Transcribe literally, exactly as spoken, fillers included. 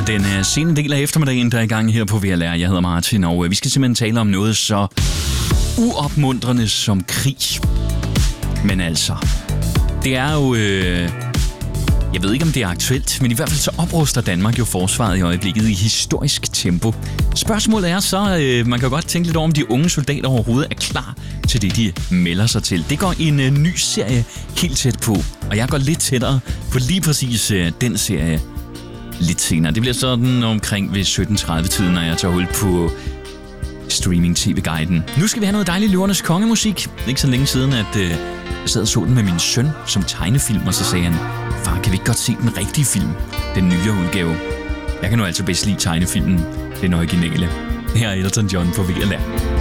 Den uh, sene del af eftermiddagen, der er i gang her på V L R. Jeg hedder Martin, og uh, vi skal simpelthen tale om noget så uopmuntrende som krig. Men altså, det er jo... Uh, jeg ved ikke, om det er aktuelt, men i hvert fald så opruster Danmark jo forsvaret i øjeblikket i historisk tempo. Spørgsmålet er så, uh, man kan godt tænke lidt over, om de unge soldater overhovedet er klar til det, de melder sig til. Det går i en uh, ny serie helt tæt på, og jeg går lidt tættere på lige præcis uh, den serie lidt senere. Det bliver sådan omkring ved sytten tredive-tiden, når jeg tager hul på streaming-tv-guiden. Nu skal vi have noget dejligt Løvernes Kongemusik. Det er ikke så længe siden, at øh, jeg sad og så den med min søn som tegnefilm, og så sagde han, far, kan vi ikke godt se den rigtige film? Den nye udgave. Jeg kan nu altså bedst lide tegnefilmen, den originale. Her er Elton John på V L R.